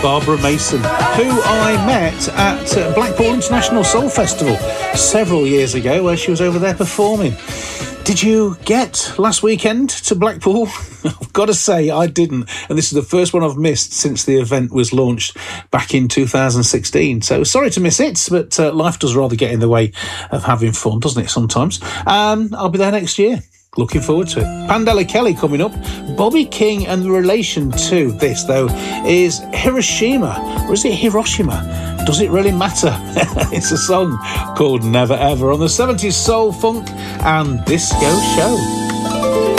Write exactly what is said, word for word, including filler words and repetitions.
Barbara Mason, who I met at uh, Blackpool International Soul Festival several years ago, where she was over there performing. Did you get last weekend to Blackpool? I've got to say I didn't, and this is the first one I've missed since the event was launched back in two thousand sixteen. So sorry to miss it, but uh, life does rather get in the way of having fun, doesn't it, sometimes? Um, I'll be there next year. Looking forward to it. Pandela Kelly coming up. Bobby King, and the relation to this, though, is Hiroshima. Or is it Hiroshima? Does it really matter? It's a song called Never Ever on the seventies Soul, Funk and Disco Show.